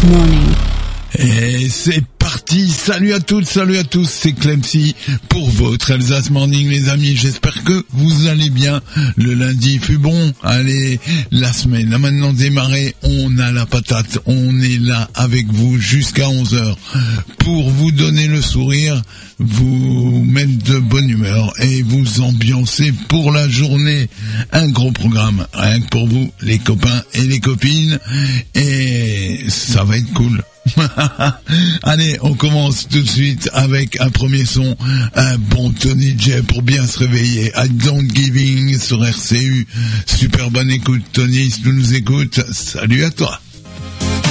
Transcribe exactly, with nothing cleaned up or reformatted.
Morning. Et c'est parti, salut à toutes, salut à tous, c'est Clemcy pour votre Alsace Morning les amis, j'espère que vous allez bien, le lundi fut bon, allez, la semaine a maintenant démarré, on a la patate, on est là avec vous jusqu'à onze heures pour vous donner le sourire, vous mettre de bonne humeur et vous ambiancer pour la journée, un gros programme, rien que pour vous les copains et les copines, et ça va être cool. Allez, on commence tout de suite avec un premier son, un bon Tony J pour bien se réveiller. I Don't Giving sur R C U. Super bonne écoute, Tony, si tu nous écoutes, salut à toi.